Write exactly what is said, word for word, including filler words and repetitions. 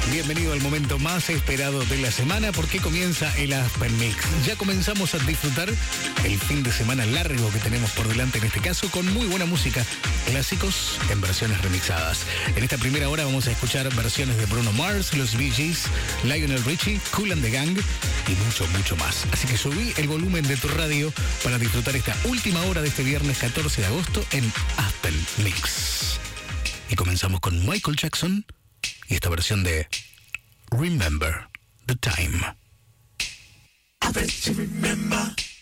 Bienvenido al momento más esperado de la semana porque comienza el Aspen Mix. Ya comenzamos a disfrutar el fin de semana largo que tenemos por delante en este caso con muy buena música, clásicos en versiones remixadas. En esta primera hora vamos a escuchar versiones de Bruno Mars, los Bee Gees, Lionel Richie, Kool and the Gang y mucho, mucho más. Así que subí el volumen de tu radio para disfrutar esta última hora de este viernes catorce de agosto en Aspen Mix. Y comenzamos con Michael Jackson y esta versión de Remember the Time. I bet you remember.